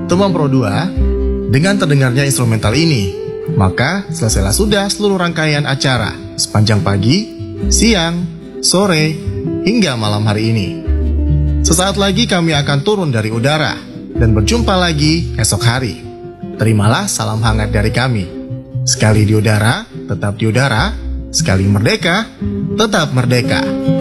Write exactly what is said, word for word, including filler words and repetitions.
Tumbang Pro dua, dengan terdengarnya instrumental ini, maka selesailah sudah seluruh rangkaian acara sepanjang pagi, siang, sore, hingga malam hari ini. Sesaat lagi kami akan turun dari udara dan berjumpa lagi esok hari. Terimalah salam hangat dari kami. Sekali di udara, tetap di udara. Sekali merdeka, tetap merdeka.